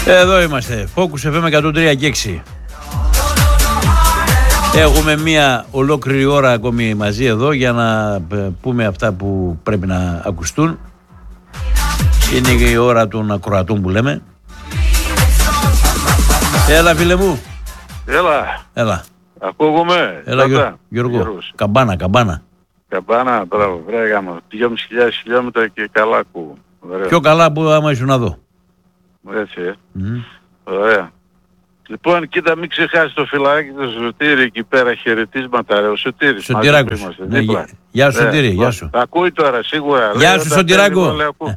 Εδώ είμαστε. Focus FM 103 και 6. Έχουμε μία ολόκληρη ώρα ακόμη μαζί εδώ για να πούμε αυτά που πρέπει να ακουστούν. Είναι η ώρα των ακροατών που λέμε. Έλα φίλε μου. Έλα. Ακούγομαι. Έλα Γιώργο. Καμπάνα. Καμπάνα, μπράβο. Βρέγα μου. 2.500 χιλιόμετρα και καλά ακούω. Πιο καλά που άμα ήσουν να δω. Έτσι, Ωραία. Λοιπόν, κοίτα, μην ξεχάσεις το φυλάκι του Σωτήρη εκεί πέρα, χαιρετίσματα ρε. Ο Σωτήρης. Σωτηράκος. Γεια σου Σωτήρη, γεια σου. Ακούει τώρα, σίγουρα. Γεια σου Σωτηράκο.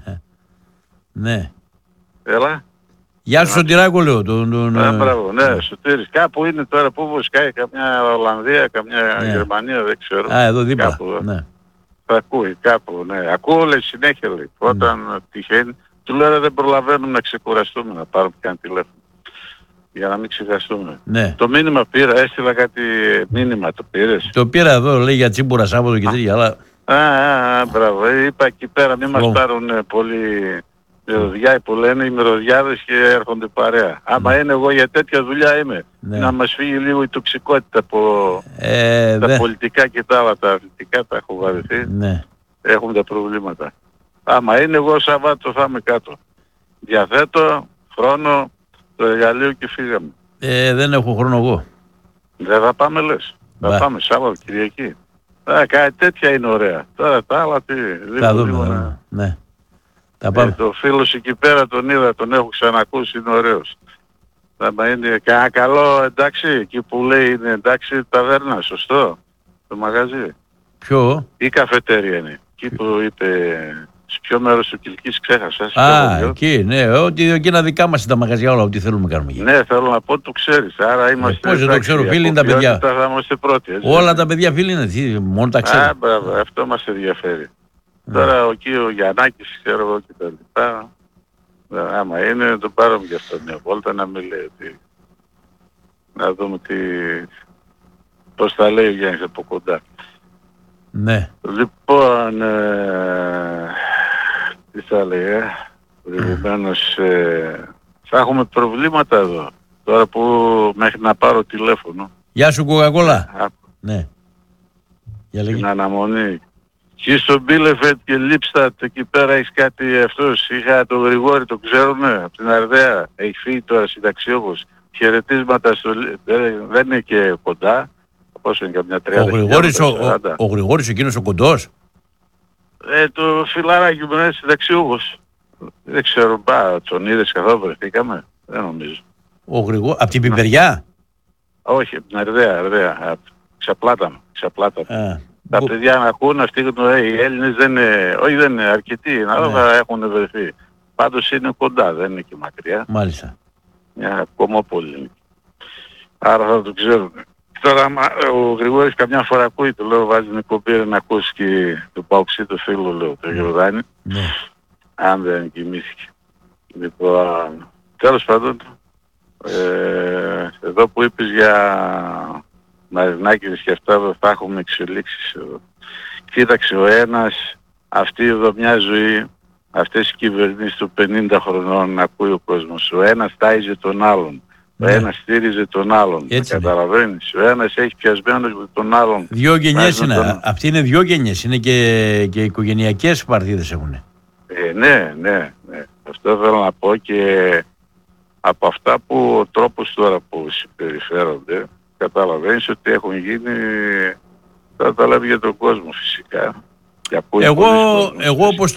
Ναι. Έλα. Γεια σου Σωτηράκο λέω. Μπράβο, ναι, Σωτήρης. Κάπου είναι τώρα που βοσκάει, καμιά Ολλανδία, καμιά Γερμανία, δεν ξέρω. Εδώ δίπλα. Κάπου, ναι. Θα ακούει κάπου, ναι. Ακούω λέει συνέχεια λέει. Όταν τυχαίνει, του λέω δεν προλαβαίνουμε να ξεκουραστούμε, να πάρουμε καν τηλέφωνο. Για να μην ξεχαστούμε. Ναι. Το μήνυμα πήρα, έστειλα κάτι μήνυμα, το πήρες? Το πήρα εδώ, λέει για τσίμπουρα Σάββατο και τέτοια, αλλά... Μπράβο. Είπα εκεί πέρα μην μας πάρουν πολύ μυρωδιάοι που λένε οι μυρωδιάδες και έρχονται παρέα. Άμα είναι εγώ για τέτοια δουλειά είμαι. Ναι. Να μας φύγει λίγο η τοξικότητα από τα πολιτικά και τα άλλα, τα αθλητικά τα έχω βαρεθεί. Ναι. Έχουν τα προβλήματα. Άμα είναι εγώ Σαββάτο θα είμαι κάτω. Διαθέτω χρόνο, το εργαλείο και φύγαμε. Δεν έχω χρόνο εγώ. Δεν θα πάμε λες. Θα πάμε Σάββατο, Κυριακή. Κάτι τέτοια είναι ωραία. Τώρα τα άλλα τι. Θα δούμε. Ναι. Το φίλος εκεί πέρα τον είδα, τον έχω ξανακούσει, είναι ωραίος. Θα είναι κανένα καλό εντάξει, εκεί που λέει είναι εντάξει ταβέρνα, σωστό, το μαγαζί. Ποιο? Ή καφετέρια είναι. Εκεί που είπε, σε ποιο μέρος του Κιλκής ξέχασα. Εκεί, ναι, ότι εκείνα δικά μας είναι τα μαγαζιά όλα, ό,τι θέλουμε κάνουμε εκεί. Ναι, θέλω να πω, το ξέρεις, άρα είμαστε... Πώς δεν το ξέρω, φίλοι είναι τα παιδιά. Θα είμαστε πρώτοι, έτσι. Όλα τα παιδιά φίλοι είναι, μόνο τα ξέρω. Μπράβο, αυτό μας ενδιαφέρει. Τώρα ο Γιαννάκης, ξέρω εγώ και τα λοιπά. Άμα είναι, να τον πάρουμε και αυτό μια βόλτα να μην λέει ότι... Να δούμε πώς θα λέει ο Γιάννης από κοντά. Ναι. Λοιπόν, τι θα λέει, προηγουμένως θα έχουμε προβλήματα εδώ. Τώρα που μέχρι να πάρω τηλέφωνο. Γεια σου Κοκακόλα. Ναι. Την αναμονή. Και στο Μπίλεφετ και Λίπστατ εκεί πέρα έχεις κάτι αυτός. Είχα τον Γρηγόρη, τον ξέρουμε, από την Αρδέα. Έχει φύγει τώρα συνταξιούχος. Χαιρετίσματα στο... Δεν είναι και κοντά. Πόσο είναι καμιά 30. Ο Γρηγόρης εκείνος ο κοντός. Το φιλαράκι μου είναι συνταξιούχος. Δεν ξέρω, τον είδες καθόλου βρεθήκαμε. Δεν νομίζω. Ο Γρηγόρης, απ' την Πιπεριά. Όχι, από την Αρδέα. Ξαπλάταμε. Τα παιδιά να ακούν, αυτοί οι Έλληνες δεν είναι αρκετοί, θα έχουν βρεθεί. Πάντως είναι κοντά, δεν είναι και μακριά. Μάλιστα. Μια κομμόπολη. Άρα θα το ξέρουν. Τώρα ο Γρηγόρης καμιά φορά ακούει, του λέω βάζει την κομπήρα να ακούσει και το Παοξί το φίλο, λέω, το Γιωδάνη. Ναι. Αν δεν κοιμήθηκε. Λοιπόν, τέλος πάντων, εδώ που είπες για Μαρινάκηδες και αυτά θα έχουμε εξελίξεις εδώ. Κοίταξε ο ένας, αυτή εδώ μια ζωή, αυτές οι κυβερνήσεις του 50 χρονών ακούει ο κόσμος. Ο ένας τάιζε τον άλλον. Ο ένας στήριζε τον άλλον. Καταλαβαίνεις. Ο ένας έχει πιασμένος με τον άλλον. Δύο γενιές είναι. Αυτοί είναι δύο γενιές. Είναι και οικογενειακές παρτίδες έχουν. Ναι. Αυτό θέλω να πω και από αυτά που ο τρόπος τώρα που συμπεριφέρονται καταλαβαίνεις ότι έχουν γίνει, θα τα λέει για τον κόσμο φυσικά. Εγώ όπως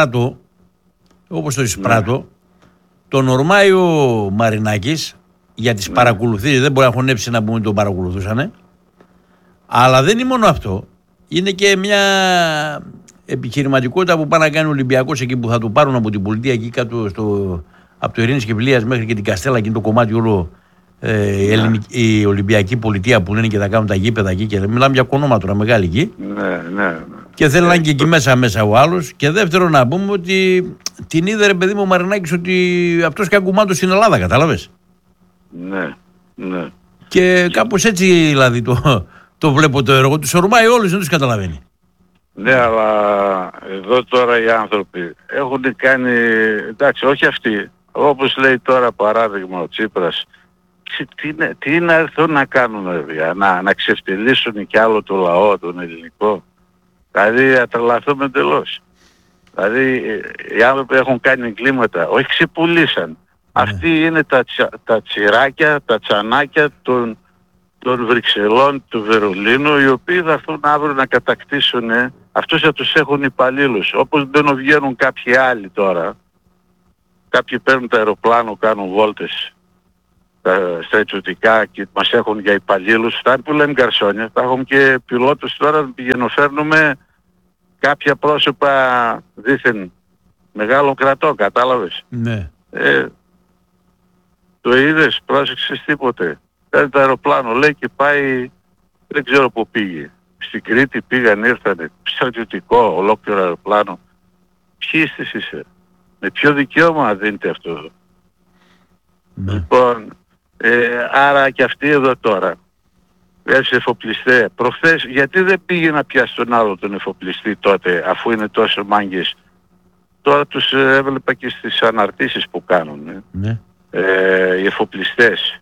το εισπράττω, τον ορμάει ο Μαρινάκης για τις παρακολουθήσεις, δεν μπορεί να χωνέψει να πούμε τον παρακολουθούσανε, αλλά δεν είναι μόνο αυτό, είναι και μια επιχειρηματικότητα που πάει να κάνει ο Ολυμπιακός εκεί που θα του πάρουν από την πολιτεία εκεί κάτω από το Ειρήνης και Πλίας μέχρι και την Καστέλα, εκεί το κομμάτι όλο. Η Ολυμπιακή Πολιτεία που λένε και θα κάνουν τα γήπεδα εκεί και μιλάμε για κονόμα τώρα μεγάλη εκεί. Ναι. Και θέλει να είναι και εκεί μέσα ο άλλος. Και δεύτερο να πούμε ότι την είδε ρε παιδί μου ο Μαρινάκης ότι αυτός και αγκουμάτος στην Ελλάδα, κατάλαβες. Ναι. Και κάπως έτσι δηλαδή το βλέπω το έργο. Τους ορμάει όλους, δεν τους καταλαβαίνει. Ναι, αλλά εδώ τώρα οι άνθρωποι έχουν κάνει, εντάξει όχι αυτοί, όπως λέει τώρα παράδειγμα ο Τσίπρας, τι να έρθουν να κάνουν, να ξεφτυλίσουν κι άλλο το λαό, τον ελληνικό. Δηλαδή θα τρελαθούμε εντελώς. Δηλαδή οι άνθρωποι έχουν κάνει εγκλήματα, όχι ξεπουλήσαν. Αυτοί είναι τα τσιράκια, τα τσανάκια των Βρυξελών, του Βερολίνου, οι οποίοι θα έρθουν αύριο να κατακτήσουν, αυτούς θα τους έχουν υπαλλήλους. Όπως δεν βγαίνουν κάποιοι άλλοι τώρα, κάποιοι παίρνουν το αεροπλάνο, κάνουν βόλτες τα στρατιωτικά και μας έχουν για υπαλλήλους, φτάνει που λέμε γκαρσόνια, θα έχουμε και πιλότους τώρα, πηγαινοφέρνουμε κάποια πρόσωπα δήθεν μεγάλων κρατών, κατάλαβες. Ναι. Το είδες, πρόσεξες τίποτε. Παίρνει το αεροπλάνο, λέει και πάει, δεν ξέρω που πήγε. Στην Κρήτη πήγαν, ήρθανε, στρατιωτικό, ολόκληρο αεροπλάνο. Ποιοι είστε εσείς, με ποιο δικαίωμα δίνετε αυτό εδώ. Ναι. Λοιπόν, άρα και αυτοί εδώ τώρα, έτσι εφοπλιστέ, προχθές, γιατί δεν πήγε να πιάσει τον άλλο τον εφοπλιστή τότε, αφού είναι τόσο μάγκες. Τώρα τους έβλεπα και στις αναρτήσεις που κάνουν, Ναι. Οι εφοπλιστές.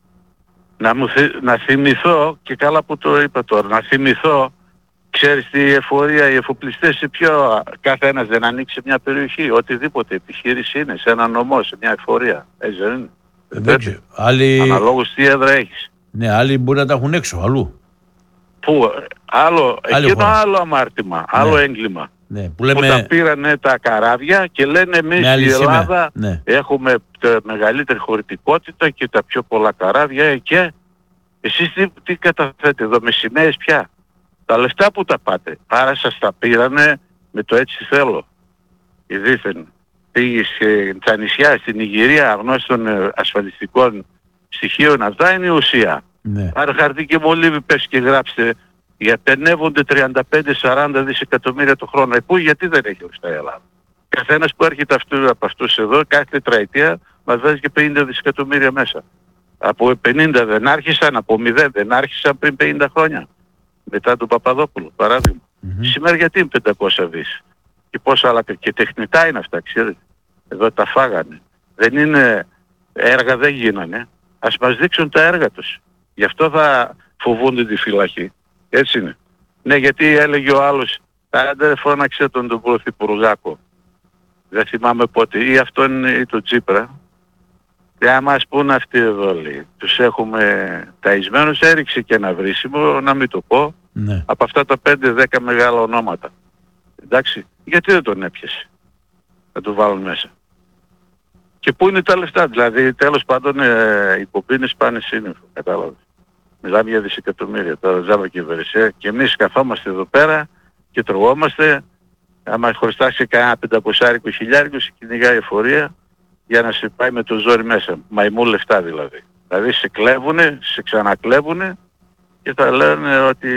Να θυμηθώ, και καλά που το είπα τώρα, να θυμηθώ, ξέρεις τι εφορία, οι εφοπλιστές σε ποιο, κάθε ένας δεν ανοίξει σε μια περιοχή, οτιδήποτε επιχείρηση είναι, σε ένα νομό, σε μια εφορία, έτσι δεν είναι. Δεν ξέρω. Άλλοι... Αναλόγως τι έδρα έχεις. Ναι, άλλοι μπορεί να τα έχουν έξω, αλλού. Πού, εκείνο χώρα. άλλο αμάρτημα, άλλο έγκλημα. Ναι, Που τα πήρανε τα καράβια και λένε εμείς η Ελλάδα έχουμε τη μεγαλύτερη χωρητικότητα και τα πιο πολλά καράβια και εσείς τι καταθέτετε εδώ με σημαίες πια. Τα λεφτά που τα πάτε, άρα σας τα πήρανε με το έτσι θέλω. Η δήθεν πήγε στα νησιά, στην Ιγυρία, αγνώση των ασφαλιστικών στοιχείων, αυτά είναι η ουσία. Ναι. Άρα χαρτί και μολύβι πες και γράψτε, γιατενεύονται 35-40 δισεκατομμύρια το χρόνο. Πού, γιατί δεν έχει λεφτά η Ελλάδα. Καθένας που έρχεται από αυτούς εδώ, κάθε τετραετία μας βάζει και 50 δισεκατομμύρια μέσα. Από 50 δεν άρχισαν, από 0 δεν άρχισαν πριν 50 χρόνια. Μετά τον Παπαδόπουλο, παράδειγμα. Σήμερα γιατί είναι 500 δις. Και πόσα άλλα, και τεχνητά είναι αυτά, ξέρετε. Εδώ τα φάγανε. Δεν είναι, έργα δεν γίνανε. Ας μας δείξουν τα έργα τους. Γι' αυτό θα φοβούνται τη φυλακή. Έτσι είναι. Ναι, γιατί έλεγε ο άλλος, δεν φώναξε τον Πρωθυπουργάκο. Δεν θυμάμαι πότε. Ή αυτόν ή τον Τσίπρα. Και άμα ας πούν αυτοί εδώ, λέει, τους έχουμε ταϊσμένους, έριξε και ένα βρίσιμο, να μην το πω, από αυτά τα 5-10 μεγάλα ονόματα. Εντάξει, γιατί δεν τον έπιασε. Να το βάλουν μέσα. Και πού είναι τα λεφτά, δηλαδή τέλος πάντων οι κομπίνες πάνε σύννεφο, κατάλαβες. Μιλάμε για δισεκατομμύρια τώρα, Ζάβα και Βερεσέ, και εμείς καθόμαστε εδώ πέρα και τρογόμαστε, άμα χωριστάξει κανένα 500 χιλιάρικο, σε κυνηγάει εφορία για να σε πάει με το ζόρι μέσα, μαϊμού λεφτά δηλαδή. Δηλαδή σε κλέβουνε, σε ξανακλέβουνε και θα λένε ότι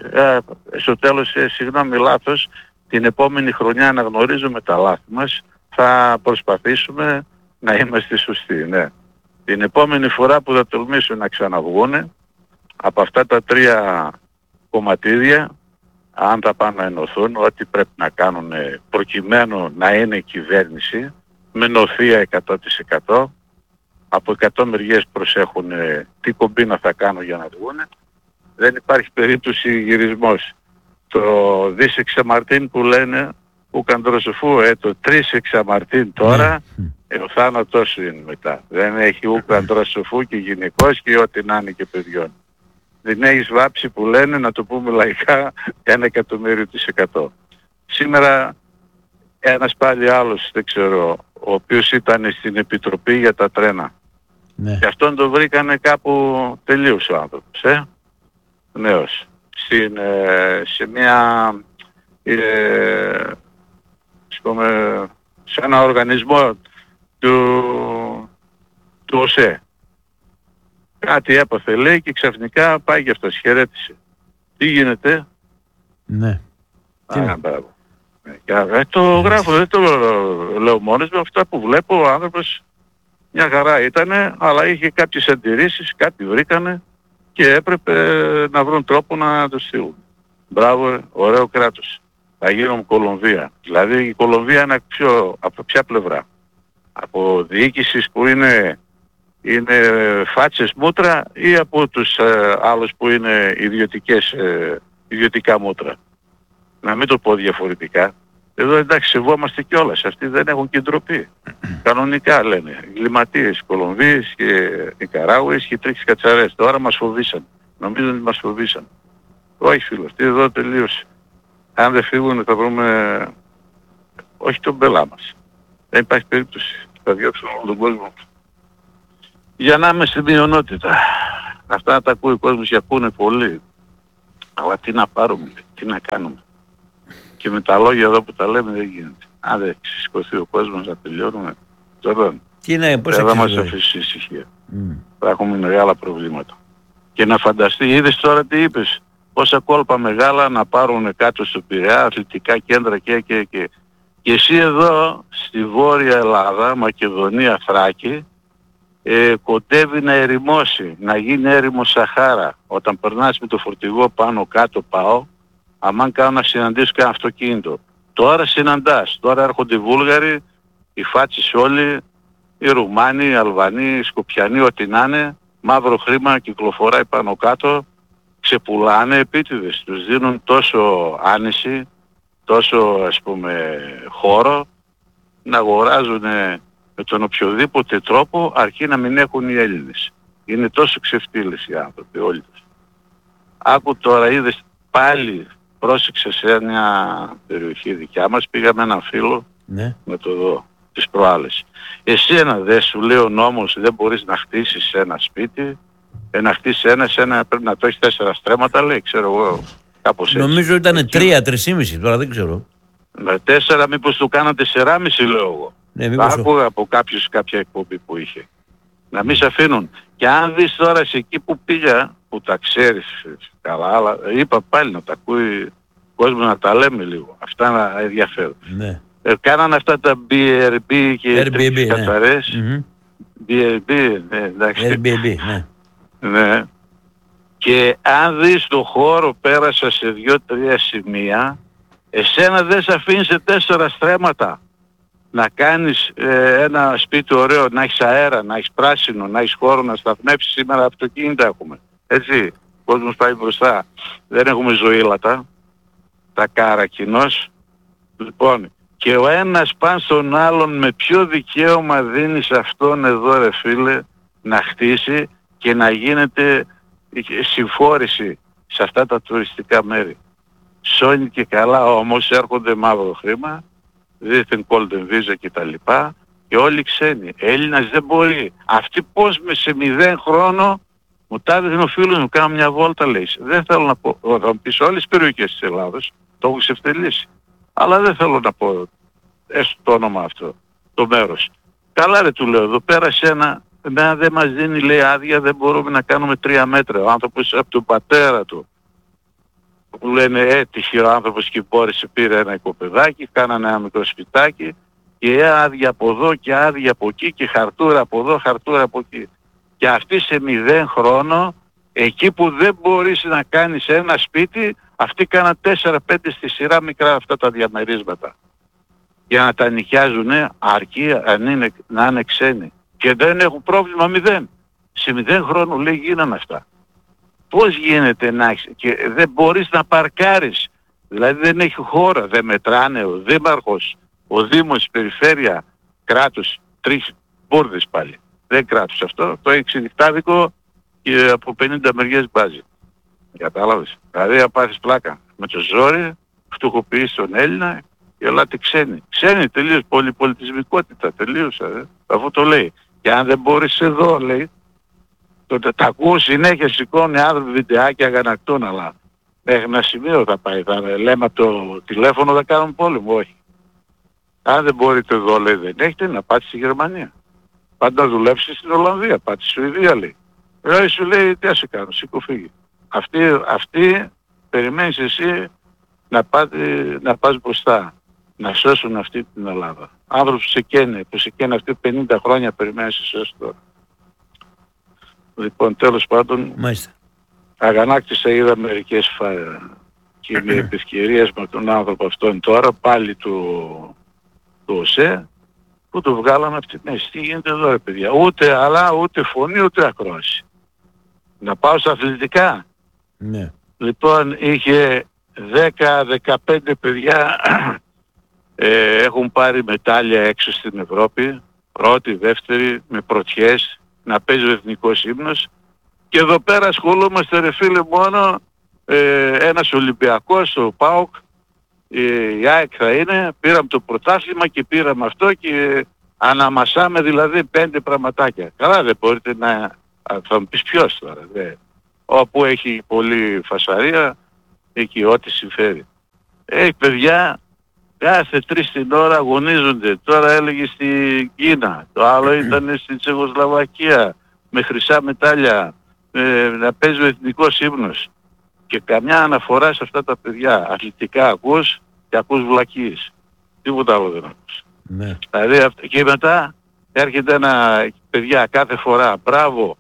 στο τέλος, συγγνώμη λάθος, την επόμενη χρονιά αναγνωρίζουμε τα λάθη μας, θα προσπαθήσουμε να είμαστε σωστοί, ναι. Την επόμενη φορά που θα τολμήσουν να ξαναβγούνε, από αυτά τα 3 κομματίδια, αν θα πάνε να ενωθούν, ό,τι πρέπει να κάνουν προκειμένου να είναι κυβέρνηση, με νοθεία 100%, από 100 μεριές προσέχουν τι κομπίνα θα κάνουν για να βγούνε, δεν υπάρχει περίπτωση γυρισμός. Το δις εξαμαρτίν που λένε, που καντροσοφού, το 3 εξαμαρτίν τώρα, ο θάνατος είναι μετά. Δεν έχει ούτε αντροσοφού και γυναικός και ό,τι να είναι και παιδιών. Δεν έχεις βάψει που λένε, να το πούμε λαϊκά, 100%. Σήμερα ένας πάλι άλλος, δεν ξέρω, ο οποίος ήταν στην Επιτροπή για τα τρένα. Ναι. Και αυτόν τον βρήκανε κάπου τελείως ο άνθρωπος, νέος. Σε μια, σε ένα οργανισμό του ΟΣΕ. Κάτι έπαθε λέει και ξαφνικά πάει και αυτός, χαιρέτησε. Τι γίνεται? Ναι. Μπράβο. Το γράφω, δεν το λέω μόνος με, αυτά που βλέπω, ο άνθρωπος μια χαρά ήτανε, αλλά είχε κάποιες αντιρρήσεις, κάτι βρήκανε και έπρεπε να βρουν τρόπο να το στείλουν. Μπράβο, ωραίο κράτος. Θα γίνουν Κολομβία. Δηλαδή η Κολομβία είναι από ποια πλευρά? Από διοίκησης που είναι φάτσες μούτρα ή από τους άλλους που είναι ιδιωτικά μούτρα. Να μην το πω διαφορετικά. Εδώ εντάξει σεβόμαστε κιόλας. Αυτοί δεν έχουν και ντροπή. Κανονικά λένε. Εγκληματίες, Κολομβίες και Νικαράγουες και τρίχες κατσαρές. Τώρα μας φοβήσαν. Νομίζω ότι μας φοβήσαν. Όχι φίλο, αυτοί εδώ τελείωσε. Αν δεν φύγουν θα βρούμε όχι τον πελά μας. Δεν υπάρχει περίπτωση. Θα διώξουμε όλο τον κόσμο. Για να είμαι στη μειονότητα. Αυτά τα ακούει ο κόσμος και ακούνε πολύ. Αλλά τι να πάρουμε, τι να κάνουμε. Και με τα λόγια εδώ που τα λέμε δεν γίνεται. Αν δεν σηκωθεί ο κόσμος να τελειώνουμε, τώρα δεν θα μας αφήσει ησυχία. Θα έχουμε μεγάλα προβλήματα. Και να φανταστεί, είδες τώρα τι είπες, πόσα κόλπα μεγάλα να πάρουν κάτω στο Πειραιά, αθλητικά κέντρα και. Και εσύ εδώ στη Βόρεια Ελλάδα, Μακεδονία, Θράκη, κοντεύει να ερημώσει, να γίνει έρημο Σαχάρα. Όταν περνάς με το φορτηγό πάνω κάτω πάω, αμάν κάνω να συναντήσω και ένα αυτοκίνητο. Τώρα συναντάς, τώρα έρχονται οι Βούλγαροι, οι φάτσες όλοι, οι Ρουμάνοι, οι Αλβανοί, οι Σκοπιανοί, ό,τι να είναι, μαύρο χρήμα κυκλοφοράει πάνω κάτω, ξεπουλάνε επίτηδες, τους δίνουν τόσο άνεση, τόσο ας πούμε χώρο, να αγοράζουν με τον οποιοδήποτε τρόπο αρκεί να μην έχουν οι Έλληνες. Είναι τόσο ξεφτύλες οι άνθρωποι όλοι τους. Άκου τώρα, είδες πάλι, πρόσεξε σε μια περιοχή δικιά μας, πήγαμε έναν φίλο με το δω τις προάλλες. Εσένα δεν σου λέει ο νόμος δεν μπορείς να χτίσεις ένα σπίτι, να χτίσεις ένα πρέπει να το έχεις 4 στρέμματα, λέει, ξέρω εγώ, κάπως έτσι. Νομίζω ήταν 3-3,5, τώρα δεν ξέρω. Με 4 μήπως του κάνατε 4,5 λέω εγώ. Ναι, άκουγα από κάποιους κάποια εκπομπή που είχε. Να μην σε αφήνουν. Και αν δεις τώρα σε εκεί που πήγα, που τα ξέρεις καλά, αλλά είπα πάλι να τα ακούει ο κόσμος να τα λέμε λίγο. Αυτά να ενδιαφέρουν. Ναι. Κάνανε αυτά τα BRB και Airbnb, κατσαρές. Ναι. BRB, ναι, εντάξει. Airbnb, ναι. Ναι. Και αν δεις το χώρο πέρασα σε 2-3 σημεία, εσένα δεν σε αφήνει σε 4 στρέμματα. Να κάνεις ένα σπίτι ωραίο, να έχεις αέρα, να έχεις πράσινο, να έχεις χώρο να σταθμεύσεις. Σήμερα αυτοκίνητα έχουμε. Έτσι, ο κόσμος πάει μπροστά. Δεν έχουμε ζωήλατα, τα κάρα κοινώς. Λοιπόν, και ο ένας πάνω στον άλλον με ποιο δικαίωμα δίνεις αυτόν εδώ ρε φίλε να χτίσει και να γίνεται συμφόρηση σε αυτά τα τουριστικά μέρη. Σώνει και καλά όμως έρχονται μαύρο χρήμα, δίθεν golden visa και τα λοιπά και όλοι ξένοι. Έλληνας δεν μπορεί. Αυτοί πώς σε 0 χρόνο μου τα έδειχνε ο φίλος μου, κάνω μια βόλτα λέει. Δεν θέλω να πω, θα μου πεις όλες τις περιοχές της Ελλάδος, το έχω ξεφτελίσει. Αλλά δεν θέλω να πω έστω το όνομα αυτό, το μέρος. Καλά ρε του λέω, εδώ πέρα σε ένα δεν μας δίνει λέει άδεια, δεν μπορούμε να κάνουμε 3 μέτρα. Ο άνθρωπος από τον πατέρα του που λένε έτυχε ο άνθρωπος και μπόρεσε, πήρε ένα οικοπεδάκι, κάνανε ένα μικρό σπιτάκι και άδεια από εδώ και άδεια από εκεί και χαρτούρα από εδώ, χαρτούρα από εκεί. Και αυτοί σε 0 χρόνο, εκεί που δεν μπορείς να κάνεις ένα σπίτι, αυτοί κάναν 4-5 στη σειρά μικρά αυτά τα διαμερίσματα. Για να τα νοικιάζουνε αρκεί να είναι ξένοι. Και δεν έχουν πρόβλημα 0. Σε 0 χρόνο λέει γίνανε αυτά. Πώς γίνεται να έχεις και δεν μπορείς να παρκάρεις. Δηλαδή δεν έχει χώρα, δεν μετράνε ο δήμαρχος, ο δήμος, η περιφέρεια, κράτος, 3 μπούρδες πάλι. Δεν κράτος αυτό, το έχει ξεδικτάδικο και από 50 μεριές μπάζει. Κατάλαβες. Δηλαδή να πάρεις πλάκα με το ζόρι, φτωχοποιείς τον Έλληνα και ελάτε ξένοι. Ξένοι τελείως, πολυπολιτισμικότητα τελείωσα, αφού το λέει. Και αν δεν μπορείς εδώ λέει, τότε τα ακούω συνέχεια, σηκώνει άνθρωποι βιντεάκια αγανακτούν, αλλά μέχρι ένα σημείο θα πάει. Θα λέμε από το τηλέφωνο θα κάνουν πόλεμο, όχι. Αν δεν μπορείτε εδώ λέει δεν έχετε, να πάτε στη Γερμανία. Πάντα δουλέψετε στην Ολλανδία, πάτε στη Σουηδία λέει. Σου λέει τι σε κάνω, σήκω φύγει. Αυτή περιμένεις εσύ να πας μπροστά, να σώσουν αυτή την Ελλάδα. Άνθρωποι που σε καίνε αυτοί 50 χρόνια περιμένεις να σε σώσουν τώρα. Λοιπόν, τέλος πάντων, Μάλιστα. αγανάκτησα, είδα μερικές και με ευκαιρίες με τον άνθρωπο αυτόν τώρα, πάλι του ΟΣΕ, Πού το βγάλαμε αυτή την μέση? Τι γίνεται εδώ ρε παιδιά? Ούτε αλλά, ούτε φωνή, ούτε ακρόαση. Να πάω στα αθλητικά. Ναι. Λοιπόν, είχε 10-15 παιδιά έχουν πάρει μετάλλια έξω στην Ευρώπη, πρώτη, δεύτερη, με πρωτιές, να παίζει ο εθνικός ύμνος, και εδώ πέρα ασχολούμαστε ρε φίλε μόνο ένας Ολυμπιακός, ο ΠΑΟΚ, η ΑΕΚ θα είναι, πήραμε το πρωτάθλημα και πήραμε αυτό και αναμασάμε δηλαδή 5 πραγματάκια. Καλά, δεν μπορείτε να... Θα μου πεις ποιος τώρα, δε. Όπου έχει πολύ φασαρία, εκεί ό,τι συμφέρει. Παιδιά, κάθε 3 την ώρα αγωνίζονται. Τώρα έλεγε στην Κίνα, το άλλο ήταν στην Τσεχοσλοβακία, με χρυσά μετάλλια, να παίζει ο εθνικός ύμνος. Και καμιά αναφορά σε αυτά τα παιδιά. Αθλητικά ακούς και ακούς βλακίες. Τίποτα άλλο δεν ακούς. Ναι. Δηλαδή, και μετά έρχεται ένα παιδιά κάθε φορά, μπράβο,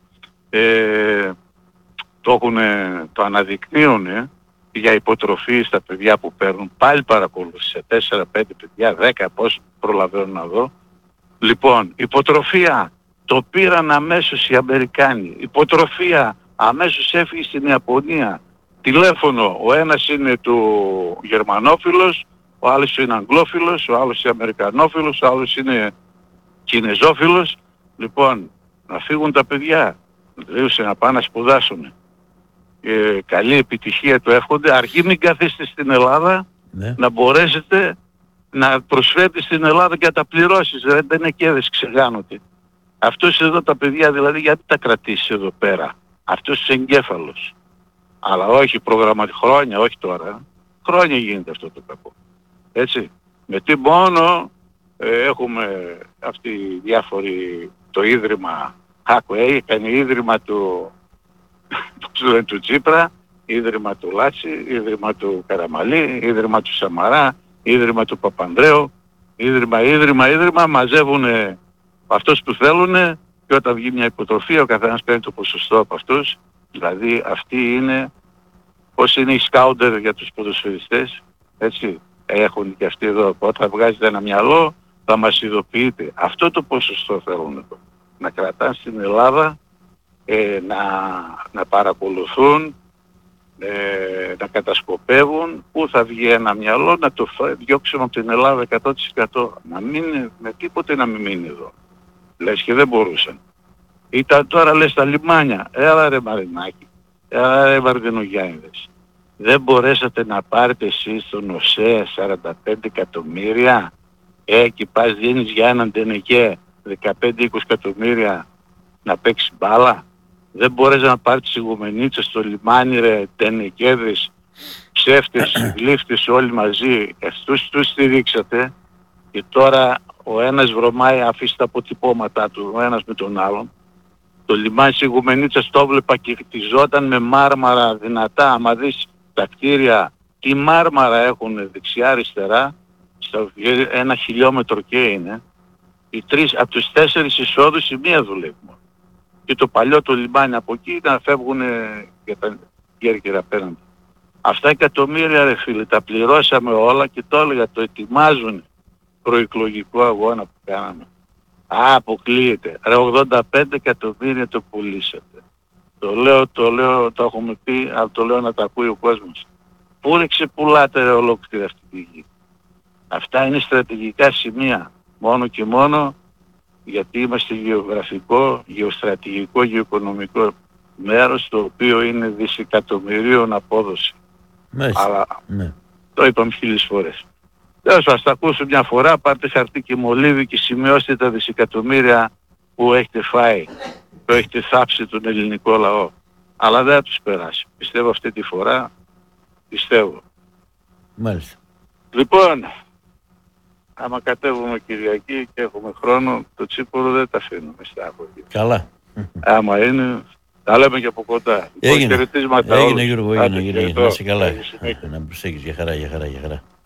το αναδεικνύουν για υποτροφή στα παιδιά που παίρνουν. Πάλι παρακολούθησε 4-5 παιδιά, 10 πώς προλαβαίνω να δω. Λοιπόν, υποτροφία το πήραν αμέσως οι Αμερικάνοι. Υποτροφία αμέσως έφυγε στην Ιαπωνία. Τηλέφωνο, ο ένας είναι του Γερμανόφιλος, ο άλλος είναι Αγγλόφιλος, ο άλλος είναι Αμερικανόφιλος, ο άλλος είναι Κινεζόφιλος. Λοιπόν, να φύγουν τα παιδιά, δηλαδή να πάνε να σπουδάσουν. Καλή επιτυχία του εύχονται, αρκεί μην καθίσετε στην Ελλάδα, ναι, να μπορέσετε να προσφέρετε στην Ελλάδα και να τα πληρώσεις, δεν είναι κέδες ξεγάνονται. Αυτός εδώ τα παιδιά δηλαδή γιατί τα κρατήσεις εδώ πέρα, αυτός ο εγκέφαλος. Αλλά όχι προγραμματικά, χρόνια, όχι τώρα, χρόνια γίνεται αυτό το κακό. Έτσι, με τι μόνο έχουμε αυτοί οι διάφοροι, το ίδρυμα Hackaway, έκανε ίδρυμα του Τσίπρα, ίδρυμα του Λάτσι, ίδρυμα του Καραμαλή, ίδρυμα του Σαμαρά, ίδρυμα του Παπανδρέου, ίδρυμα, μαζεύουν αυτούς που θέλουν και όταν βγει μια υποτροφία ο καθένας παίρνει το ποσοστό από αυτούς. Δηλαδή αυτοί είναι, πώς είναι οι σκάουντερ για τους ποδοσφαιριστές, έτσι, έχουν και αυτοί εδώ, όταν βγάζετε ένα μυαλό θα μας ειδοποιείτε. Αυτό το ποσοστό θέλουν εδώ, να κρατάνε στην Ελλάδα, να παρακολουθούν, να κατασκοπεύουν, πού θα βγει ένα μυαλό, να το διώξουν από την Ελλάδα 100%. Να μην, με τίποτε να μην μείνει εδώ. Λες και δεν μπορούσαν. Ήταν τώρα λες τα λιμάνια. Έλα ρε Μαρινάκη, έλα ρε Βαρδινογιάννηδες. Δεν μπορέσατε να πάρετε εσείς στον ΟΣΕ 45 εκατομμύρια, και πας δίνεις για έναν τενεκέ 15-20 εκατομμύρια να παίξει μπάλα. Δεν μπορείς να πάρεις τις ηγουμενίτσες στο λιμάνι ρε, τενεκέδες, ψεύτες, γλύφτες όλοι μαζί. Αυτούς τους στηρίξατε και τώρα ο ένας βρωμάει, αφήσει τα αποτυπώματά του, ο ένας με τον άλλον. Το λιμάνι της ηγουμενίτσας το έβλεπα και χτιζόταν με μάρμαρα δυνατά. Άμα δεις τα κτίρια, τι μάρμαρα έχουν δεξιά-αριστερά, στο 1 χιλιόμετρο και είναι. Από τους 4 εισόδους η μία δουλεύει. Και το παλιό το λιμάνι από εκεί ήταν να φεύγουν για τα Κέρκυρα απέναντι. Αυτά εκατομμύρια ρε φίλε, τα πληρώσαμε όλα και το έλεγα, το ετοιμάζουν προεκλογικό αγώνα που κάναμε. Αποκλείεται. Ρε 85 εκατομμύρια το πουλήσατε. Το λέω, το έχουμε πει, αλλά το λέω να τα ακούει ο κόσμος. Πού ρε ξεπουλάτε ρε ολόκληρη αυτή τη γη. Αυτά είναι στρατηγικά σημεία. Μόνο και μόνο γιατί είμαστε γεωγραφικό, γεωστρατηγικό, γεωοικονομικό μέρος το οποίο είναι δισεκατομμυρίων απόδοση. Αλλά το είπαμε 1000 φορές. Τέλος θα τα ακούσω μια φορά, πάρτε χαρτί και μολύβι και σημειώστε τα δισεκατομμύρια που έχετε φάει, που έχετε θάψει τον ελληνικό λαό. Αλλά δεν θα τους περάσει. Πιστεύω αυτή τη φορά, πιστεύω. Μάλιστα. Λοιπόν, άμα κατέβουμε Κυριακή και έχουμε χρόνο, το Τσίπουρο δεν τα αφήνουμε στα άκουγια. Καλά. Άμα είναι, τα λέμε και από κοντά. Έγινε Γιώργο, έγινε. Να είσαι καλά. Να προσέχεις, για χαρά.